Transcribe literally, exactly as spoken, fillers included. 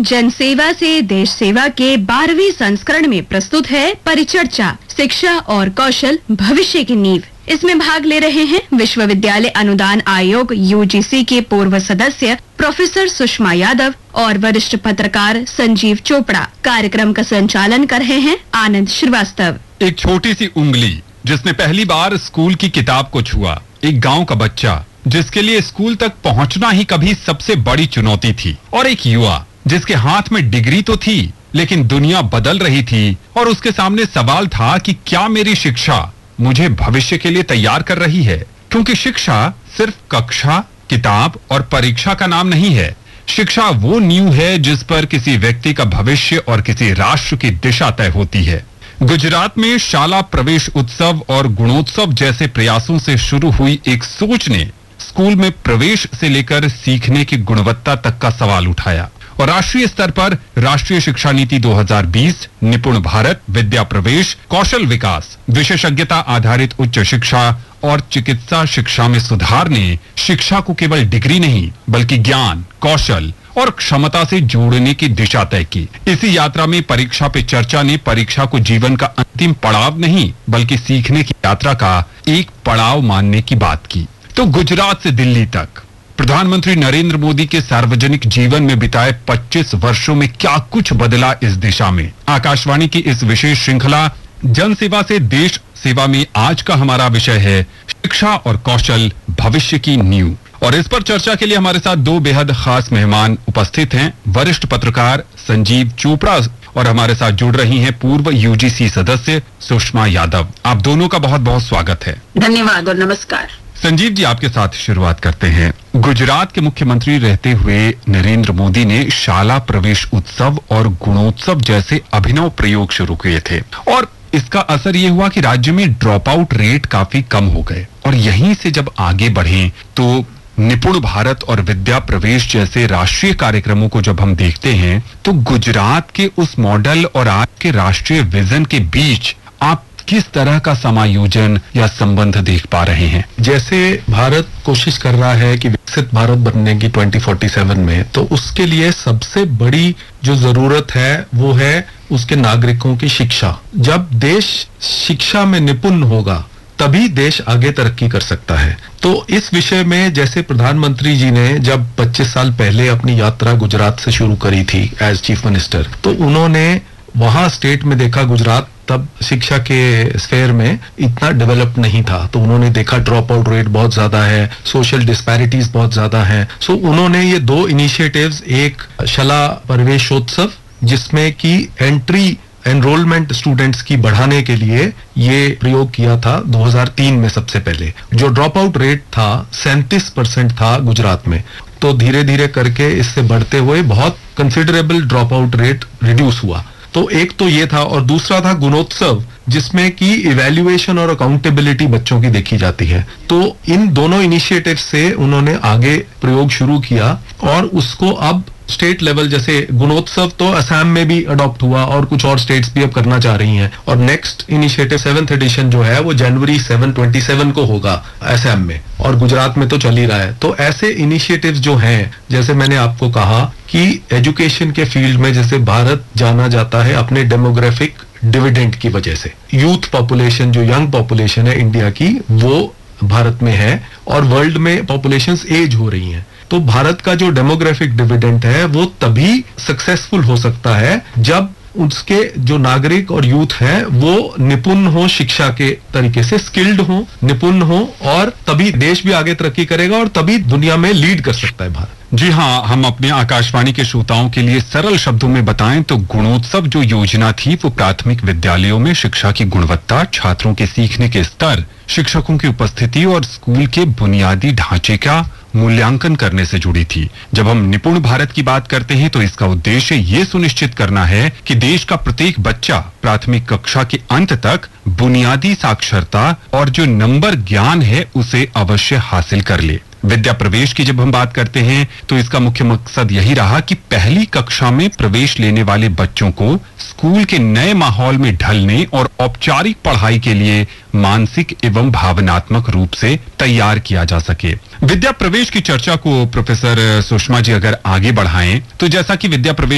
जनसेवा से देश सेवा के बारहवीं संस्करण में प्रस्तुत है परिचर्चा, शिक्षा और कौशल भविष्य की नींव। इसमें भाग ले रहे हैं विश्वविद्यालय अनुदान आयोग यूजीसी के पूर्व सदस्य प्रोफेसर सुषमा यादव और वरिष्ठ पत्रकार संजीव चोपड़ा। कार्यक्रम का संचालन कर रहे हैं आनंद श्रीवास्तव। एक छोटी सी उंगली जिसने पहली बार स्कूल की किताब को छुआ, एक गांव का बच्चा जिसके लिए स्कूल तक पहुंचना ही कभी सबसे बड़ी चुनौती थी, और एक युवा जिसके हाथ में डिग्री तो थी लेकिन दुनिया बदल रही थी और उसके सामने सवाल था कि क्या मेरी शिक्षा मुझे भविष्य के लिए तैयार कर रही है। क्योंकि शिक्षा सिर्फ कक्षा, किताब और परीक्षा का नाम नहीं है। शिक्षा वो नींव है जिस पर किसी व्यक्ति का भविष्य और किसी राष्ट्र की दिशा तय होती है। गुजरात में शाला प्रवेश उत्सव और गुणोत्सव जैसे प्रयासों से शुरू हुई एक सोच ने स्कूल में प्रवेश से लेकर सीखने की गुणवत्ता तक का सवाल उठाया और राष्ट्रीय स्तर पर राष्ट्रीय शिक्षा नीति दो हज़ार बीस, निपुण भारत, विद्या प्रवेश, कौशल विकास, विशेषज्ञता आधारित उच्च शिक्षा और चिकित्सा शिक्षा में सुधार ने शिक्षा को केवल डिग्री नहीं बल्कि ज्ञान, कौशल और क्षमता से जोड़ने की दिशा तय की। इसी यात्रा में परीक्षा पे चर्चा ने परीक्षा को जीवन का अंतिम पड़ाव नहीं बल्कि सीखने की यात्रा का एक पड़ाव मानने की बात की। तो गुजरात से दिल्ली तक प्रधानमंत्री नरेंद्र मोदी के सार्वजनिक जीवन में बिताए पच्चीस वर्षों में क्या कुछ बदला इस दिशा में। आकाशवाणी की इस विशेष श्रृंखला जन सेवा से देश सेवा में आज का हमारा विषय है शिक्षा और कौशल भविष्य की नींव। और इस पर चर्चा के लिए हमारे साथ दो बेहद खास मेहमान उपस्थित हैं। वरिष्ठ पत्रकार संजीव चोपड़ा और हमारे साथ जुड़ रही हैं पूर्व यूजीसी सदस्य सुषमा यादव। आप दोनों का बहुत बहुत स्वागत है। धन्यवाद और नमस्कार। संजीव जी, आपके साथ शुरुआत करते हैं। गुजरात के मुख्यमंत्री रहते हुए नरेंद्र मोदी ने शाला प्रवेश उत्सव और गुणोत्सव जैसे अभिनव प्रयोग शुरू किए थे और इसका असर ये हुआ कि राज्य में ड्रॉप आउट रेट काफी कम हो गए। और यहीं से जब आगे बढ़े तो निपुण भारत और विद्या प्रवेश जैसे राष्ट्रीय कार्यक्रमों को जब हम देखते हैं तो गुजरात के उस मॉडल और आज के राष्ट्रीय विजन के बीच आप किस तरह का समायोजन या संबंध देख पा रहे हैं? जैसे भारत कोशिश कर रहा है कि विकसित भारत बनने की दो हज़ार सैंतालीस में, तो उसके लिए सबसे बड़ी जो जरूरत है वो है उसके नागरिकों की शिक्षा। जब देश शिक्षा में निपुण होगा तभी देश आगे तरक्की कर सकता है। तो इस विषय में जैसे प्रधानमंत्री जी ने जब पच्चीस साल पहले अपनी यात्रा गुजरात से शुरू करी थी एज चीफ मिनिस्टर, तो उन्होंने वहां स्टेट में देखा गुजरात तब शिक्षा के स्फेयर में इतना डेवलप नहीं था, तो उन्होंने देखा ड्रॉप आउट रेट बहुत ज्यादा है, सोशल डिस्पैरिटीज बहुत ज्यादा हैं। सो उन्होंने ये दो इनिशिएटिव्स, एक शाला प्रवेशोत्सव जिसमें कि एंट्री एनरोलमेंट स्टूडेंट्स की बढ़ाने के लिए ये प्रयोग किया था दो हज़ार तीन में। सबसे पहले जो ड्रॉप आउट रेट था सैंतीस परसेंट था गुजरात में, तो धीरे धीरे करके इससे बढ़ते हुए बहुत considerable drop out rate reduce हुआ। तो एक तो ये था, और दूसरा था गुणोत्सव जिसमें कि इवैल्यूएशन और अकाउंटेबिलिटी बच्चों की देखी जाती है। तो इन दोनों इनिशिएटिव से उन्होंने आगे प्रयोग शुरू किया और उसको अब स्टेट लेवल, जैसे गुणोत्सव तो असम में भी अडॉप्ट हुआ और कुछ और स्टेट्स भी अब करना चाह रही हैं, और नेक्स्ट इनिशिएटिव सेवेंथ एडिशन जो है वो जनवरी सेवन ट्वेंटी सेवन को होगा असम में, और गुजरात में तो चल ही रहा है। तो ऐसे इनिशिएटिव्स जो हैं, जैसे मैंने आपको कहा कि एजुकेशन के फील्ड में जैसे भारत जाना जाता है अपने डेमोग्राफिक डिविडेंड की वजह से, यूथ पॉपुलेशन जो यंग पॉपुलेशन है इंडिया की वो भारत में है और वर्ल्ड में पॉपुलेशंस एज हो रही हैं। तो भारत का जो डेमोग्राफिक डिविडेंड है वो तभी सक्सेसफुल हो सकता है जब उसके जो नागरिक और यूथ है वो निपुण हो, शिक्षा के तरीके से स्किल्ड हो, निपुण हो, और तभी देश भी आगे तरक्की करेगा और तभी दुनिया में लीड कर सकता है भारत। जी हाँ, हम अपने आकाशवाणी के श्रोताओं के लिए सरल शब्दों में बताएं तो गुणोत्सव जो योजना थी वो प्राथमिक विद्यालयों में शिक्षा की गुणवत्ता, छात्रों के सीखने के स्तर, शिक्षकों की उपस्थिति और स्कूल के बुनियादी ढांचे का मूल्यांकन करने से जुड़ी थी। जब हम निपुण भारत की बात करते हैं तो इसका उद्देश्य ये सुनिश्चित करना है कि देश का प्रत्येक बच्चा प्राथमिक कक्षा के अंत तक बुनियादी साक्षरता और जो नंबर ज्ञान है उसे अवश्य हासिल कर ले। विद्या प्रवेश की जब हम बात करते हैं तो इसका मुख्य मकसद यही रहा कि पहली कक्षा में प्रवेश लेने वाले बच्चों को स्कूल के नए माहौल में ढलने और औपचारिक पढ़ाई के लिए मानसिक एवं भावनात्मक रूप से तैयार किया जा सके। विद्या प्रवेश की चर्चा को प्रोफेसर सुषमा जी अगर आगे बढ़ाएं तो जैसा कि विद्या प्रवेश